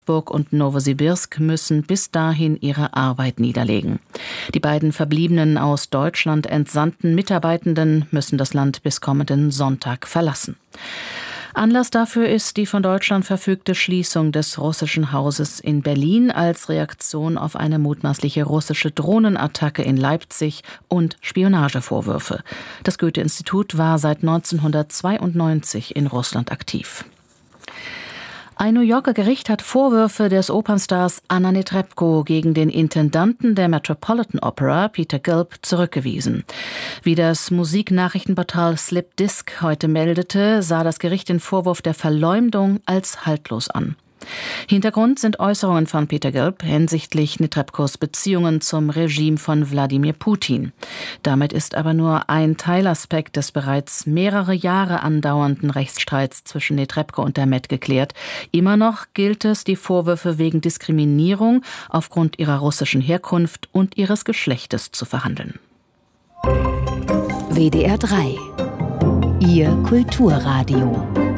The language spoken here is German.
und Nowosibirsk müssen bis dahin ihre Arbeit niederlegen. Die beiden verbliebenen aus Deutschland entsandten Mitarbeitenden müssen das Land bis kommenden Sonntag verlassen. Anlass dafür ist die von Deutschland verfügte Schließung des russischen Hauses in Berlin als Reaktion auf eine mutmaßliche russische Drohnenattacke in Leipzig und Spionagevorwürfe. Das Goethe-Institut war seit 1992 in Russland aktiv. Ein New Yorker Gericht hat Vorwürfe des Opernstars Anna Netrebko gegen den Intendanten der Metropolitan Opera, Peter Gilb, zurückgewiesen. Wie das Musiknachrichtenportal Slipdisc heute meldete, sah das Gericht den Vorwurf der Verleumdung als haltlos an. Hintergrund sind Äußerungen von Peter Gilb hinsichtlich Netrebkos Beziehungen zum Regime von Wladimir Putin. Damit ist aber nur ein Teilaspekt des bereits mehrere Jahre andauernden Rechtsstreits zwischen Netrebko und der Met geklärt. Immer noch gilt es, die Vorwürfe wegen Diskriminierung aufgrund ihrer russischen Herkunft und ihres Geschlechtes zu verhandeln. WDR 3, Ihr Kulturradio.